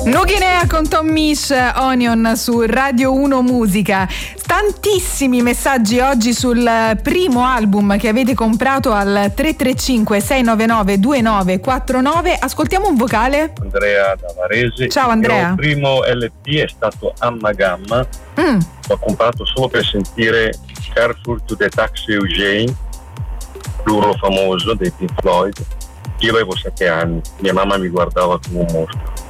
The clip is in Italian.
Nuchinea con Tom Misch, Onion su Radio 1 Musica. Tantissimi messaggi oggi sul primo album che avete comprato al 335 699 2949. Ascoltiamo un vocale. Andrea da Varese. Ciao Andrea. Il primo LP è stato Amma Gamma. L'ho comprato solo per sentire Careful to the Taxi Eugene, l'urlo famoso dei Pink Floyd. Io avevo 7 anni, mia mamma mi guardava come un mostro.